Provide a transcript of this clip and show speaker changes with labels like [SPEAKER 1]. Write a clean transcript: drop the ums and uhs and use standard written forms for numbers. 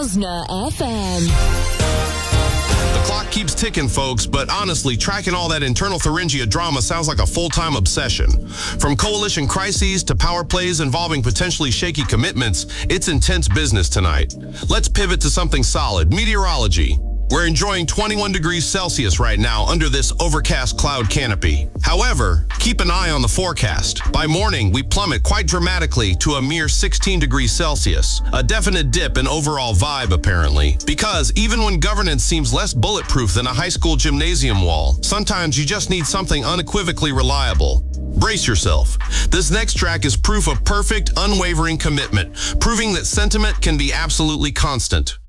[SPEAKER 1] Rosna FM.
[SPEAKER 2] The clock keeps ticking, folks, but honestly, tracking all that internal pharyngia drama sounds like a full-time obsession. From coalition crises to power plays involving potentially shaky commitments, it's intense business tonight. Let's pivot to something solid, meteorology. We're enjoying 21 degrees Celsius right now under this overcast cloud canopy. However, keep an eye on the forecast. By morning, we plummet quite dramatically to a mere 16 degrees Celsius. A definite dip in overall vibe, apparently. Because even when governance seems less bulletproof than a high school gymnasium wall, sometimes you just need something unequivocally reliable. Brace yourself. This next track is proof of perfect, unwavering commitment, proving that sentiment can be absolutely constant.